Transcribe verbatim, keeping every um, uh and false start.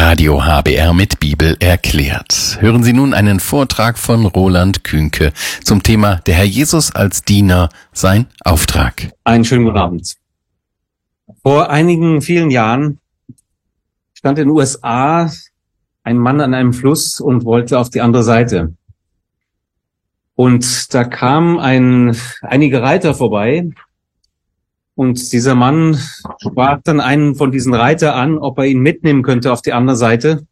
Radio H B R mit Bibel erklärt. Hören Sie nun einen Vortrag von Roland Kühnke zum Thema Der Herr Jesus als Diener, sein Auftrag. Einen schönen guten Abend. Vor einigen vielen Jahren stand in den U S A ein Mann an einem Fluss und wollte auf die andere Seite. Und da kamen ein, einige Reiter vorbei. Und dieser Mann sprach dann einen von diesen Reiter an, ob er ihn mitnehmen könnte auf die andere Seite.